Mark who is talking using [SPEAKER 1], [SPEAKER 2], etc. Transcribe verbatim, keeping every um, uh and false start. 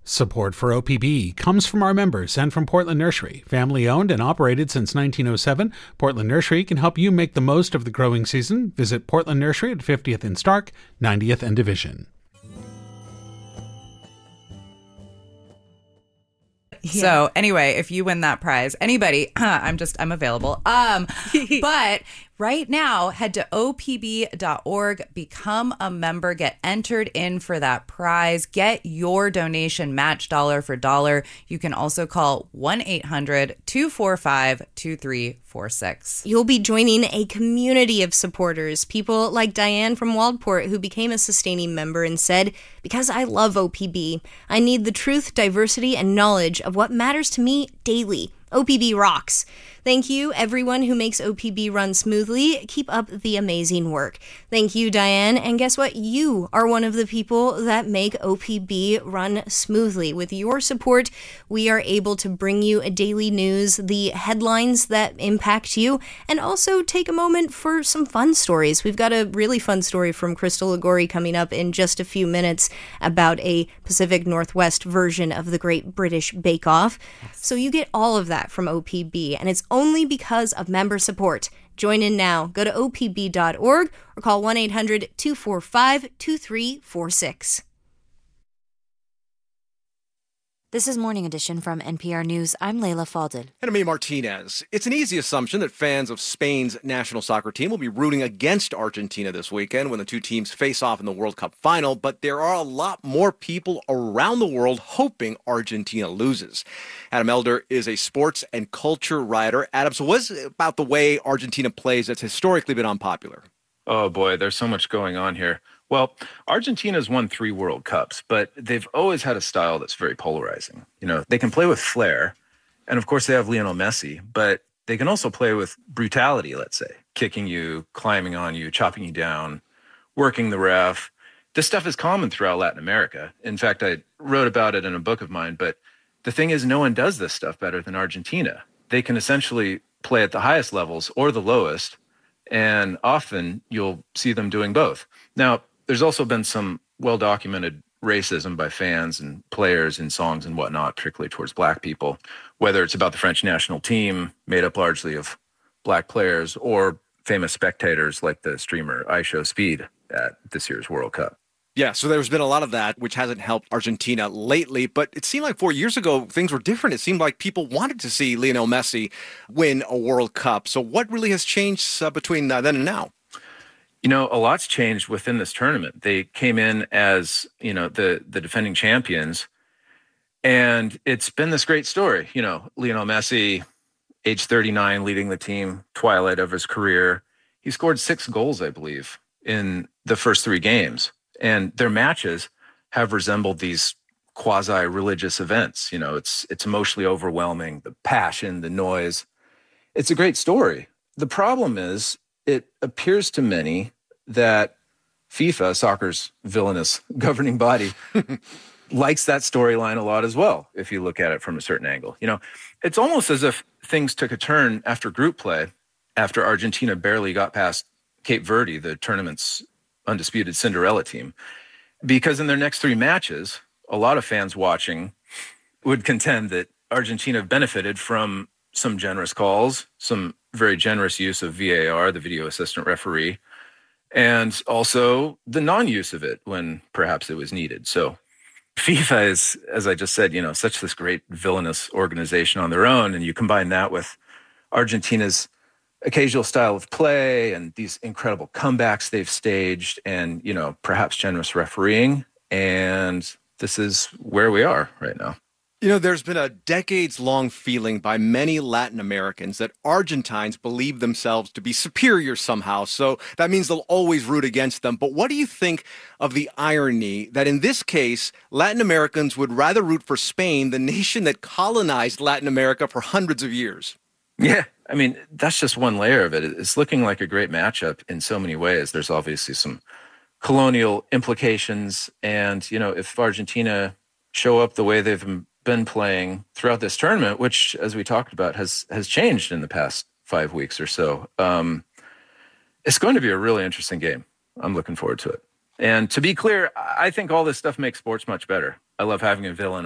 [SPEAKER 1] Support for O P B comes from our members and from Portland Nursery. Family owned and operated since nineteen oh seven, Portland Nursery can help you make the most of the growing season. Visit Portland Nursery at fiftieth and Stark, ninetieth and Division.
[SPEAKER 2] Yeah. So anyway, if you win that prize, anybody, I'm just, I'm available. Um, but right now, head to O P B dot org, become a member, get entered in for that prize, get your donation matched dollar for dollar. You can also call one eight hundred two four five two three four six.
[SPEAKER 3] You'll be joining a community of supporters, people like Diane from Waldport, who became a sustaining member and said, because I love O P B, I need the truth, diversity, and knowledge of what matters to me daily. O P B rocks. Thank you, everyone who makes O P B run smoothly. Keep up the amazing work. Thank you, Diane. And guess what? You are one of the people that make O P B run smoothly. With your support, we are able to bring you a daily news, the headlines that impact you, and also take a moment for some fun stories. We've got a really fun story from Crystal Ligori coming up in just a few minutes about a Pacific Northwest version of the Great British Bake Off. So you get all of that from O P B, and it's only because of member support. Join in now. Go to O P B dot org or call one eight hundred two four five two three four six.
[SPEAKER 4] This is Morning Edition from N P R News. I'm Layla Falded.
[SPEAKER 5] And I'm Martinez. It's an easy assumption that fans of Spain's national soccer team will be rooting against Argentina this weekend when the two teams face off in the World Cup final, but there are a lot more people around the world hoping Argentina loses. Adam Elder is a sports and culture writer. Adam, so what's about the way Argentina plays that's historically been unpopular?
[SPEAKER 6] Oh boy, there's so much going on here. Well, Argentina's won three World Cups, but they've always had a style that's very polarizing. You know, they can play with flair, and of course they have Lionel Messi, but they can also play with brutality, let's say, kicking you, climbing on you, chopping you down, working the ref. This stuff is common throughout Latin America. In fact, I wrote about it in a book of mine, but the thing is no one does this stuff better than Argentina. They can essentially play at the highest levels or the lowest, and often you'll see them doing both. Now, there's also been some well-documented racism by fans and players in songs and whatnot, particularly towards black people, whether it's about the French national team, made up largely of black players, or famous spectators like the streamer IShowSpeed at this year's World Cup.
[SPEAKER 5] Yeah, so there's been a lot of that, which hasn't helped Argentina lately. But it seemed like four years ago, things were different. It seemed like people wanted to see Lionel Messi win a World Cup. So what really has changed uh, between uh, then and now?
[SPEAKER 6] You know, a lot's changed within this tournament. They came in as, you know, the, the defending champions, and it's been this great story. You know, Lionel Messi, age thirty-nine, leading the team, twilight of his career. He scored six goals, I believe, in the first three games. And their matches have resembled these quasi-religious events. You know, it's it's emotionally overwhelming, the passion, the noise. It's a great story. The problem is it appears to many that FIFA, soccer's villainous governing body, likes that storyline a lot as well, if you look at it from a certain angle. You know, it's almost as if things took a turn after group play, after Argentina barely got past Cape Verde, the tournament's undisputed Cinderella team, because in their next three matches, a lot of fans watching would contend that Argentina benefited from some generous calls, some very generous use of V A R, the video assistant referee, and also the non-use of it when perhaps it was needed. So FIFA is, as I just said, you know, such this great villainous organization on their own, and you combine that with Argentina's occasional style of play and these incredible comebacks they've staged and, you know, perhaps generous refereeing, and this is where we are right now.
[SPEAKER 5] You know, there's been a decades-long feeling by many Latin Americans that Argentines believe themselves to be superior somehow, so that means they'll always root against them. But what do you think of the irony that in this case, Latin Americans would rather root for Spain, the nation that colonized Latin America for hundreds of years?
[SPEAKER 6] Yeah, I mean, that's just one layer of it. It's looking like a great matchup in so many ways. There's obviously some colonial implications, and, you know, if Argentina show up the way they've been playing throughout this tournament, which, as we talked about, has has changed in the past five weeks or so. Um, it's going to be a really interesting game. I'm looking forward to it. And to be clear, I think all this stuff makes sports much better. I love having a villain